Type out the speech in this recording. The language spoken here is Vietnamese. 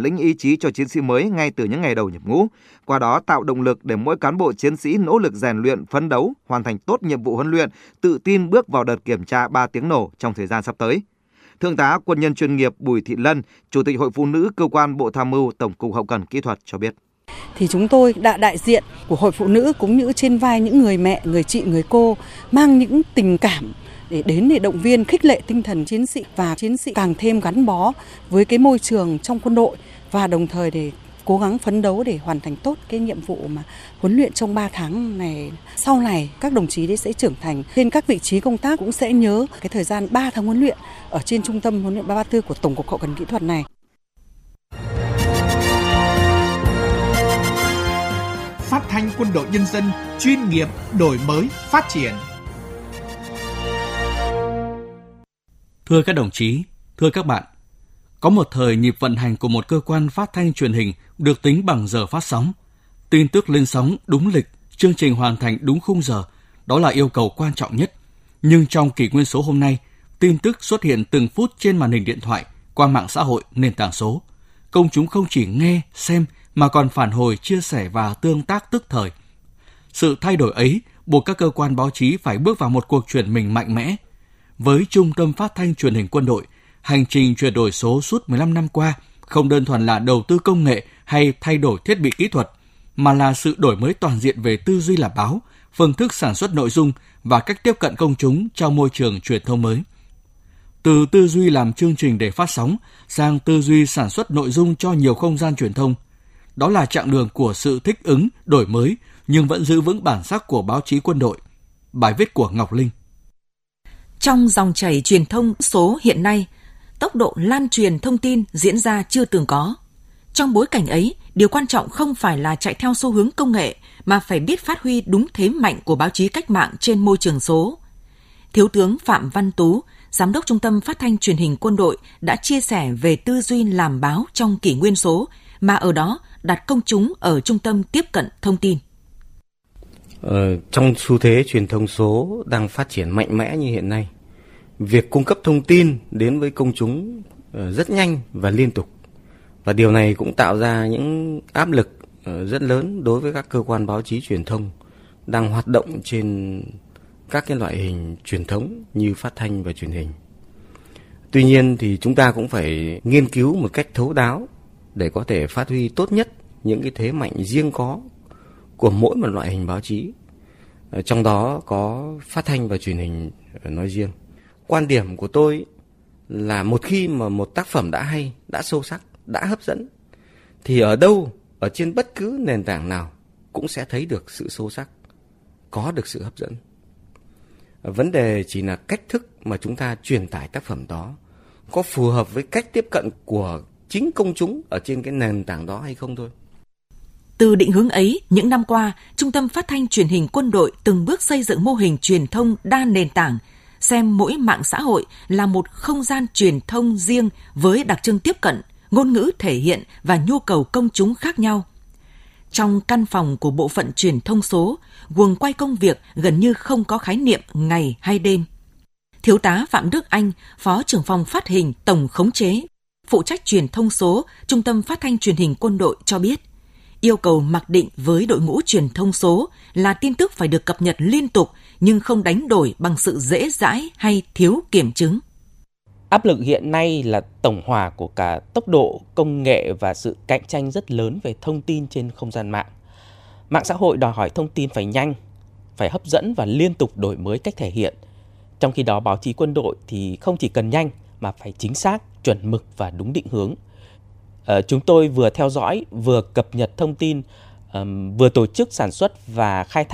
lĩnh ý chí cho chiến sĩ mới ngay từ những ngày đầu nhập ngũ, qua đó tạo động lực để mỗi cán bộ chiến sĩ nỗ lực rèn luyện, phấn đấu, hoàn thành tốt nhiệm vụ huấn luyện, tự tin bước vào đợt kiểm tra 3 tiếng nổ trong thời gian sắp tới. Thượng tá quân nhân chuyên nghiệp Bùi Thị Lân, Chủ tịch Hội Phụ nữ Cơ quan Bộ Tham mưu Tổng cục Hậu cần Kỹ thuật cho biết. Thì chúng tôi đã đại diện của Hội Phụ nữ cũng như trên vai những người mẹ, người chị, người cô mang những tình cảm để đến để động viên khích lệ tinh thần chiến sĩ và chiến sĩ càng thêm gắn bó với cái môi trường trong quân đội và đồng thời để cố gắng phấn đấu để hoàn thành tốt cái nhiệm vụ mà huấn luyện trong 3 tháng này. Sau này các đồng chí sẽ trưởng thành trên các vị trí công tác cũng sẽ nhớ cái thời gian 3 tháng huấn luyện ở trên trung tâm huấn luyện 334 của Tổng cục Hậu cần Kỹ thuật này. Phát thanh Quân đội Nhân dân, chuyên nghiệp, đổi mới, phát triển. Thưa các đồng chí, thưa các bạn, có một thời nhịp vận hành của một cơ quan phát thanh truyền hình được tính bằng giờ phát sóng. Tin tức lên sóng đúng lịch, chương trình hoàn thành đúng khung giờ, đó là yêu cầu quan trọng nhất. Nhưng trong kỷ nguyên số hôm nay, tin tức xuất hiện từng phút trên màn hình điện thoại, qua mạng xã hội, nền tảng số. Công chúng không chỉ nghe, xem mà còn phản hồi, chia sẻ và tương tác tức thời. Sự thay đổi ấy buộc các cơ quan báo chí phải bước vào một cuộc chuyển mình mạnh mẽ. Với Trung tâm Phát thanh Truyền hình Quân đội, hành trình chuyển đổi số suốt 15 năm qua không đơn thuần là đầu tư công nghệ hay thay đổi thiết bị kỹ thuật, mà là sự đổi mới toàn diện về tư duy làm báo, phương thức sản xuất nội dung và cách tiếp cận công chúng trong môi trường truyền thông mới. Từ tư duy làm chương trình để phát sóng sang tư duy sản xuất nội dung cho nhiều không gian truyền thông. Đó là chặng đường của sự thích ứng, đổi mới nhưng vẫn giữ vững bản sắc của báo chí quân đội. Bài viết của Ngọc Linh. Trong dòng chảy truyền thông số hiện nay, tốc độ lan truyền thông tin diễn ra chưa từng có. Trong bối cảnh ấy, điều quan trọng không phải là chạy theo xu hướng công nghệ, mà phải biết phát huy đúng thế mạnh của báo chí cách mạng trên môi trường số. Thiếu tướng Phạm Văn Tú, Giám đốc Trung tâm Phát thanh Truyền hình Quân đội đã chia sẻ về tư duy làm báo trong kỷ nguyên số, mà ở đó đặt công chúng ở trung tâm tiếp cận thông tin. Trong xu thế truyền thông số đang phát triển mạnh mẽ như hiện nay, việc cung cấp thông tin đến với công chúng rất nhanh và liên tục. Và điều này cũng tạo ra những áp lực rất lớn đối với các cơ quan báo chí truyền thông đang hoạt động trên các cái loại hình truyền thống như phát thanh và truyền hình. Tuy nhiên thì chúng ta cũng phải nghiên cứu một cách thấu đáo để có thể phát huy tốt nhất những cái thế mạnh riêng có của mỗi một loại hình báo chí. Trong đó có phát thanh và truyền hình nói riêng. Quan điểm của tôi là một khi mà một tác phẩm đã hay, đã sâu sắc, đã hấp dẫn, thì ở đâu, ở trên bất cứ nền tảng nào cũng sẽ thấy được sự sâu sắc, có được sự hấp dẫn. Vấn đề chỉ là cách thức mà chúng ta truyền tải tác phẩm đó có phù hợp với cách tiếp cận của chính công chúng ở trên cái nền tảng đó hay không thôi. Từ định hướng ấy, những năm qua, Trung tâm Phát thanh Truyền hình Quân đội từng bước xây dựng mô hình truyền thông đa nền tảng, xem mỗi mạng xã hội là một không gian truyền thông riêng với đặc trưng tiếp cận, ngôn ngữ thể hiện và nhu cầu công chúng khác nhau. Trong căn phòng của bộ phận truyền thông số, guồng quay công việc gần như không có khái niệm ngày hay đêm. Thiếu tá Phạm Đức Anh, Phó trưởng phòng phát hình tổng khống chế, phụ trách truyền thông số, Trung tâm Phát thanh Truyền hình Quân đội cho biết, yêu cầu mặc định với đội ngũ truyền thông số là tin tức phải được cập nhật liên tục nhưng không đánh đổi bằng sự dễ dãi hay thiếu kiểm chứng. Áp lực hiện nay là tổng hòa của cả tốc độ, công nghệ và sự cạnh tranh rất lớn về thông tin trên không gian mạng. Mạng xã hội đòi hỏi thông tin phải nhanh, phải hấp dẫn và liên tục đổi mới cách thể hiện. Trong khi đó báo chí quân đội thì không chỉ cần nhanh mà phải chính xác, chuẩn mực và đúng định hướng. Chúng tôi vừa theo dõi, vừa cập nhật thông tin, vừa tổ chức sản xuất và khai thác